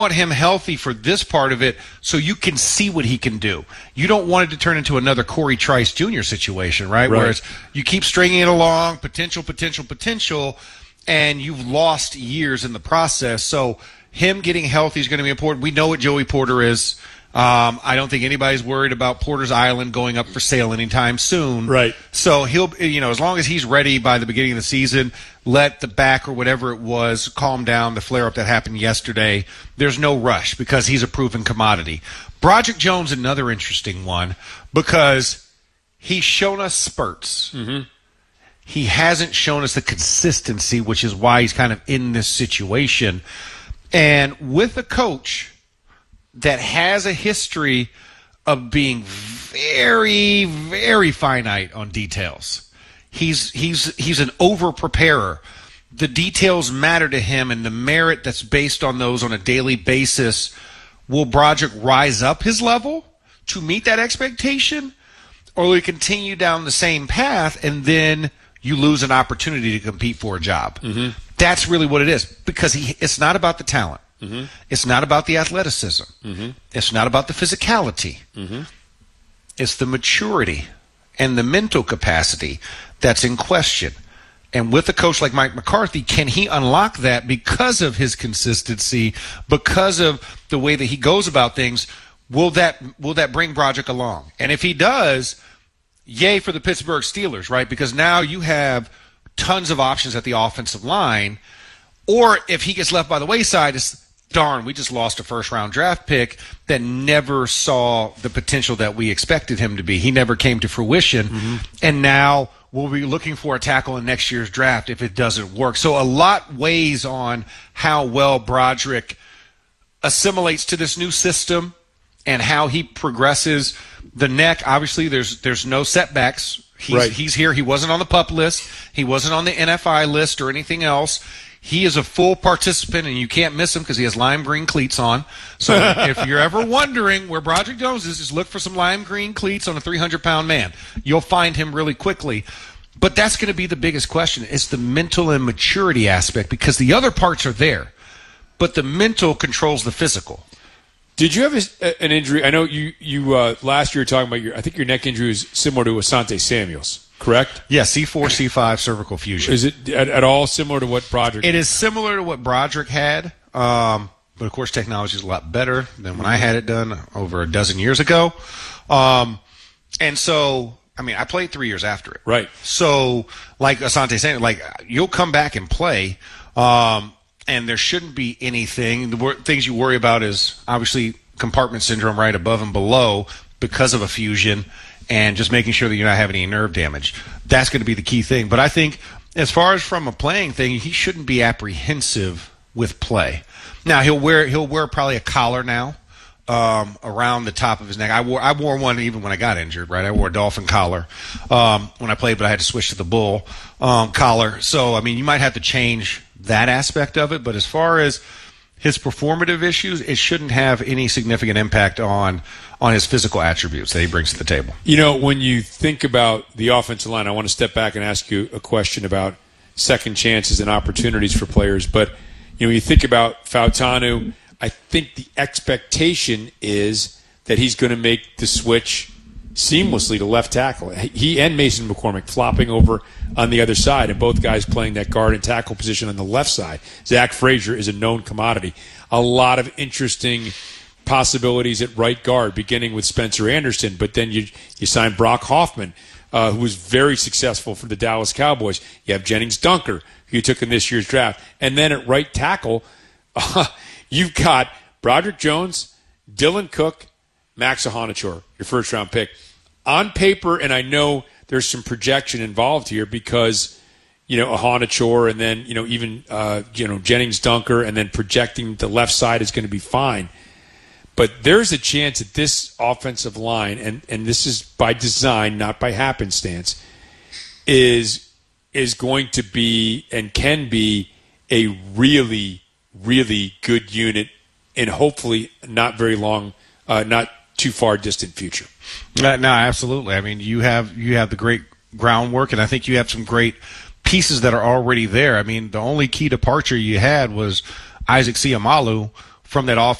want him healthy for this part of it so you can see what he can do. You don't want it to turn into another Corey Trice Jr. situation, right? Whereas you keep stringing it along, potential, and you've lost years in the process. So him getting healthy is going to be important. We know what Joey Porter is. I don't think anybody's worried about Porter's Island going up for sale anytime soon. Right. So he'll, as long as he's ready by the beginning of the season, let the back or whatever it was calm down, the flare-up that happened yesterday. There's no rush because he's a proven commodity. Broderick Jones, another interesting one because he's shown us spurts. Mm-hmm. He hasn't shown us the consistency, which is why he's kind of in this situation. And with a coach that has a history of being very, very finite on details. He's an over-preparer. The details matter to him, and the merit that's based on those on a daily basis. Will Broderick rise up his level to meet that expectation? Or will he continue down the same path, and then you lose an opportunity to compete for a job? Mm-hmm. That's really what it is, because it's not about the talent. Mm-hmm. It's not about the athleticism. Mm-hmm. It's not about the physicality. Mm-hmm. It's the maturity and the mental capacity that's in question. And with a coach like Mike McCarthy, can he unlock that because of his consistency, because of the way that he goes about things? Will that bring Broderick along? And if he does, yay for the Pittsburgh Steelers, right? Because now you have tons of options at the offensive line. Or if he gets left by the wayside, it's darn, we just lost a first-round draft pick that never saw the potential that we expected him to be. He never came to fruition. Mm-hmm. And now we'll be looking for a tackle in next year's draft if it doesn't work. So a lot weighs on how well Broderick assimilates to this new system and how he progresses. The neck, obviously, there's no setbacks. He's here. He wasn't on the PUP list. He wasn't on the NFI list or anything else. He is a full participant, and you can't miss him because he has lime green cleats on. So if you're ever wondering where Broderick Jones is, just look for some lime green cleats on a 300-pound man. You'll find him really quickly. But that's going to be the biggest question. It's the mental and maturity aspect because the other parts are there, but the mental controls the physical. Did you have an injury? I know you last year were talking about I think your neck injury is similar to Asante Samuel's. Correct? Yeah, C4, C5 cervical fusion. Is it at all similar to what Broderick had? It is similar to what Broderick had, but of course technology is a lot better than when I had it done over a dozen years ago. And so, I played 3 years after it. Right. So, like Asante saying, you'll come back and play, and there shouldn't be anything. The things you worry about is obviously compartment syndrome right above and below because of a fusion, and just making sure that you're not having any nerve damage. That's going to be the key thing. But I think as far as from a playing thing, he shouldn't be apprehensive with play. Now, he'll wear probably a collar now around the top of his neck. I wore one even when I got injured, right? I wore a dolphin collar when I played, but I had to switch to the bull collar. So, you might have to change that aspect of it. But as far as his performative issues, it shouldn't have any significant impact on his physical attributes that he brings to the table. When you think about the offensive line, I want to step back and ask you a question about second chances and opportunities for players. But, when you think about Fautanu, I think the expectation is that he's going to make the switch seamlessly to left tackle. He and Mason McCormick flopping over on the other side, and both guys playing that guard and tackle position on the left side. Zach Frazier is a known commodity. A lot of interesting possibilities at right guard, beginning with Spencer Anderson, but then you sign Brock Hoffman, who was very successful for the Dallas Cowboys. You have Jennings Dunker, who you took in this year's draft. And then at right tackle, you've got Broderick Jones, Dylan Cook, Max Ahanachour, your first-round pick. On paper, and I know there's some projection involved here because, Ahanachour and then, even, Jennings Dunker and then projecting the left side is going to be fine. But there's a chance that this offensive line, and this is by design, not by happenstance, is going to be and can be a really, really good unit in hopefully not very long, not too far distant future. No, absolutely. You have the great groundwork, and I think you have some great pieces that are already there. The only key departure you had was Isaac Seumalo from that offense.